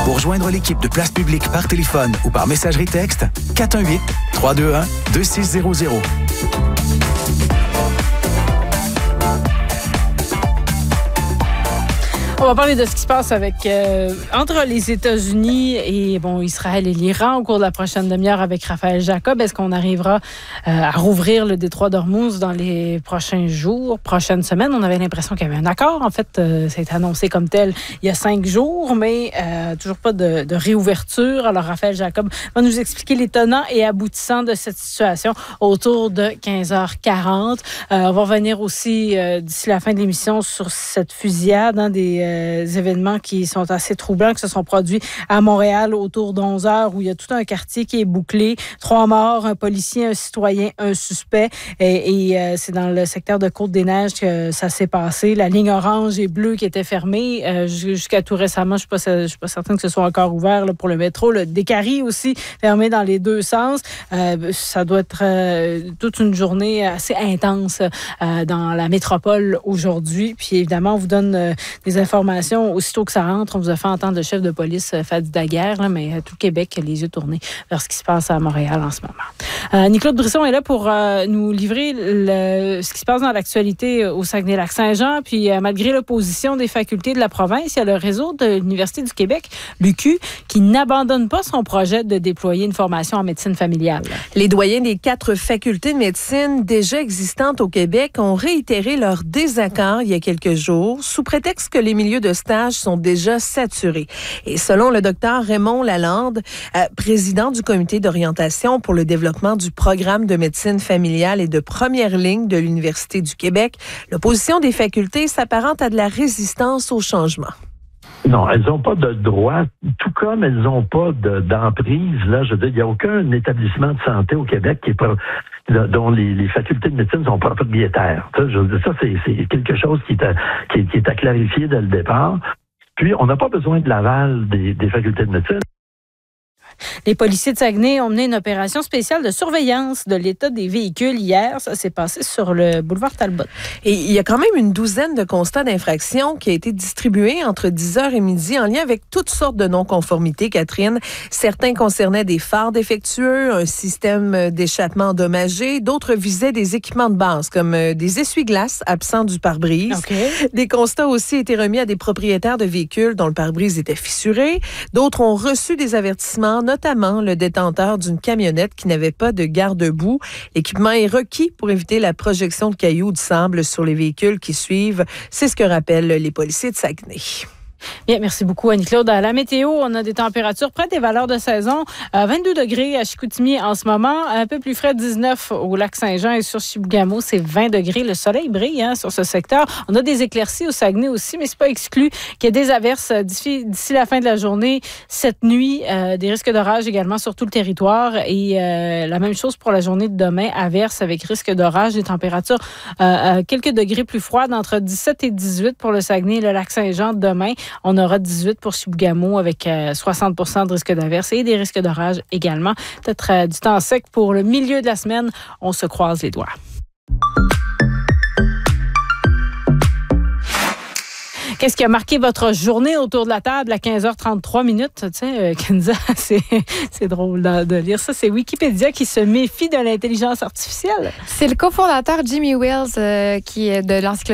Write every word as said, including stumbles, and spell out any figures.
Pour joindre l'équipe de Place Publique par téléphone ou par messagerie texte, quatre un huit, trois deux un, deux six zéro zéro. On va parler de ce qui se passe avec euh, entre les États-Unis et bon Israël et l'Iran au cours de la prochaine demi-heure avec Raphaël Jacob. Est-ce qu'on arrivera euh, à rouvrir le détroit d'Ormuz dans les prochains jours, prochaines semaines? On avait l'impression qu'il y avait un accord. En fait, euh, ça a été annoncé comme tel il y a cinq jours, mais euh, toujours pas de, de réouverture. Alors, Raphaël Jacob va nous expliquer les tenants et aboutissants de cette situation autour de quinze heures quarante. Euh, on va revenir aussi euh, d'ici la fin de l'émission sur cette fusillade, hein, des Euh, événements qui sont assez troublants, qui se sont produits à Montréal autour d'onze heures, où il y a tout un quartier qui est bouclé. Trois morts, un policier, un citoyen, un suspect. Et, et euh, c'est dans le secteur de Côte-des-Neiges que ça s'est passé. La ligne orange et bleue qui était fermée euh, jusqu'à tout récemment. Je ne suis, suis pas certaine que ce soit encore ouvert là, pour le métro. Le Décarie aussi fermé dans les deux sens. Euh, ça doit être euh, toute une journée assez intense euh, dans la métropole aujourd'hui. Puis évidemment, on vous donne euh, des informations aussitôt que ça rentre. On vous a fait entendre le chef de police Fadi Daguerre, là, mais tout le Québec a les yeux tournés vers ce qui se passe à Montréal en ce moment. Euh, Nicole Brisson est là pour euh, nous livrer le, ce qui se passe dans l'actualité au Saguenay-Lac-Saint-Jean. Puis euh, malgré l'opposition des facultés de la province, il y a le réseau de l'Université du Québec, l'U Q, qui n'abandonne pas son projet de déployer une formation en médecine familiale. Les doyens des quatre facultés de médecine déjà existantes au Québec ont réitéré leur désaccord il y a quelques jours, sous prétexte que les milieux de stage sont déjà saturés. Et selon le docteur Raymond Lalande, euh, président du comité d'orientation pour le développement du programme de médecine familiale et de première ligne de l'Université du Québec, l'opposition des facultés s'apparente à de la résistance au changement. Non, elles n'ont pas de droit, tout comme elles n'ont pas de, d'emprise. Là, je veux dire, il n'y a aucun établissement de santé au Québec qui est pas, dont les, les facultés de médecine sont propriétaires. Ça, je veux dire, ça c'est, c'est quelque chose qui est, à, qui, est, qui est à clarifier dès le départ. Puis, on n'a pas besoin de l'aval des, des facultés de médecine. Les policiers de Saguenay ont mené une opération spéciale de surveillance de l'état des véhicules hier. Ça s'est passé sur le boulevard Talbot. Et il y a quand même une douzaine de constats d'infraction qui a été distribués entre dix heures et midi en lien avec toutes sortes de non-conformités, Catherine. Certains concernaient des phares défectueux, un système d'échappement endommagé. D'autres visaient des équipements de base comme des essuie-glaces absents du pare-brise. Okay. Des constats aussi étaient remis à des propriétaires de véhicules dont le pare-brise était fissuré. D'autres ont reçu des avertissements, notamment le détenteur d'une camionnette qui n'avait pas de garde-boue. L'équipement est requis pour éviter la projection de cailloux ou de sable sur les véhicules qui suivent. C'est ce que rappellent les policiers de Saguenay. Bien, merci beaucoup, Annie-Claude. À la météo, on a des températures près des valeurs de saison. Euh, vingt-deux degrés à Chicoutimi en ce moment, un peu plus frais, dix-neuf au Lac-Saint-Jean et sur Chibougamau, c'est vingt degrés. Le soleil brille hein, sur ce secteur. On a des éclaircies au Saguenay aussi, mais c'est pas exclu qu'il y ait des averses d'ici, d'ici la fin de la journée. Cette nuit, euh, des risques d'orage également sur tout le territoire et euh, la même chose pour la journée de demain, averses avec risque d'orage, des températures euh, quelques degrés plus froides, entre dix-sept et dix-huit pour le Saguenay et le Lac-Saint-Jean demain. On aura dix-huit pour Chibougamau avec euh, soixante pour cent de risque d'averse et des risques d'orage également. Peut-être euh, du temps sec pour le milieu de la semaine. On se croise les doigts. Qu'est-ce qui a marqué votre journée autour de la table à quinze heures trente-trois minutes? Tu sais, euh, Kenza, c'est, c'est drôle de, de lire ça. C'est Wikipédia qui se méfie de l'intelligence artificielle. C'est le cofondateur Jimmy Wales euh, qui est de l'encyclopédie